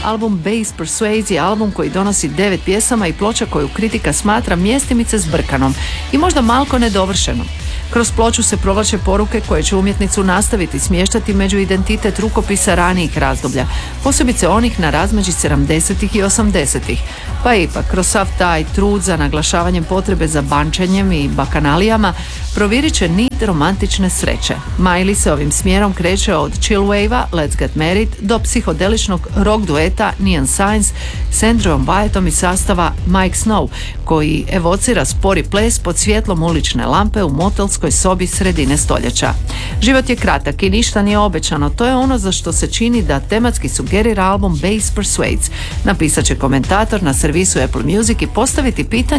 Album Bass Persuades je album koji donosi 9 pjesama i ploča koju kritika smatra mjestimice zbrkanom i možda malko nedovršenom. Kroz ploču se provlače poruke koje će umjetnicu nastaviti smještati među identitet rukopisa ranijih razdoblja, posebice onih na razmeđi 70. i 80. Pa ipak, kroz sav taj trud za naglašavanjem potrebe za bančenjem i bakanalijama provirit će nit romantične sreće. Miley se ovim smjerom kreće od chill wave-a Let's Get Married do psihodeličnog rock dueta Neon Signs s Andrewom Wyatom iz sastava Mike Snow, koji evocira spori ples pod svjetlom ulične lampe u motelskoj sobi sredine stoljeća. Život je kratak i ništa nije obećano, to je ono za što se čini da tematski sugerira album Bass Persuades. Napisat će komentator na servisu Apple Music i postaviti pitanje